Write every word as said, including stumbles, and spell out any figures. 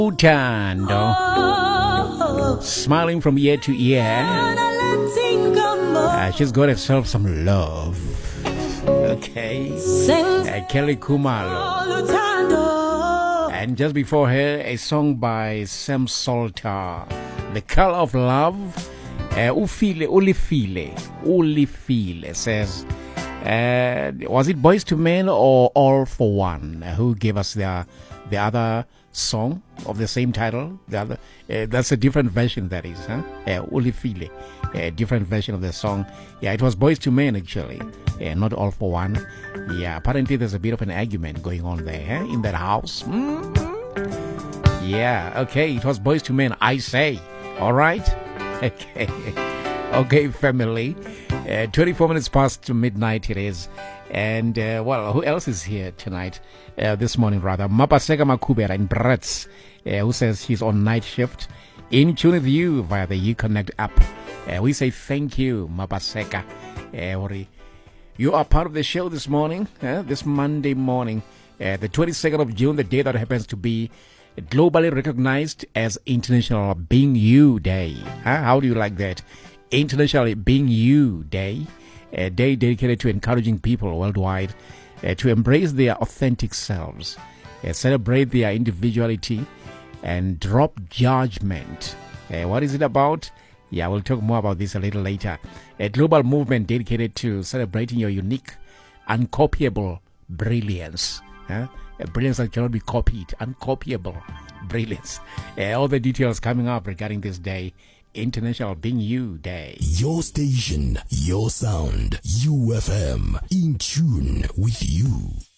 Utando, smiling from ear to ear. Uh, she's got herself some love. Okay, uh, Kelly Khumalo. And just before her, a song by Sam Salter, The Color of Love. Uh, Ufile, Ulifile, Ulifile says, uh, was it Boys to Men or All for One? Uh, who gave us the the other song of the same title? The other, uh, that's a different version, that is, huh? Uh, Ulifile, a different version of the song. Yeah, it was Boys to Men actually, uh, not All for One. Yeah, apparently there's a bit of an argument going on there, huh? In that house. Mm-hmm. Yeah, okay, it was Boys to Men, I say. All right. Okay, okay, family. Uh, twenty-four minutes past midnight it is. And, uh, well, who else is here tonight? Uh, this morning, rather. Mapaseka Makubera in Bratz, uh, who says he's on night shift. In tune with you via the UConnect app. Uh, we say thank you, Mapaseka. Uh, you are part of the show this morning, uh, this Monday morning, uh, the twenty-second of June, the day that happens to be globally recognized as International Being You Day. Huh? How do you like that? International Being You Day, a day dedicated to encouraging people worldwide uh, to embrace their authentic selves, uh, celebrate their individuality, and drop judgment. Uh, what is it about? Yeah, we'll talk more about this a little later. A global movement dedicated to celebrating your unique, uncopyable brilliance. Huh? A brilliance that cannot be copied, uncopyable brilliance. Uh, all the details coming up regarding this day, International Being You Day. Your station, your sound, U F M, in tune with you.